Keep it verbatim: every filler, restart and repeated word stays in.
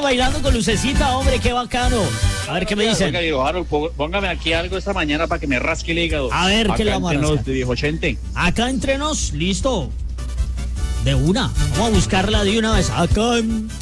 bailando con lucecita, hombre, qué bacano. A ver qué me dicen. Oiga, Diego Harold, pó- póngame aquí algo esta mañana para que me rasque el hígado. A ver, ¿qué le Acá vamos a entre nos rascar? de viejo ochente. Acá entre nos, listo. De una. Vamos a buscarla de una vez. Acá en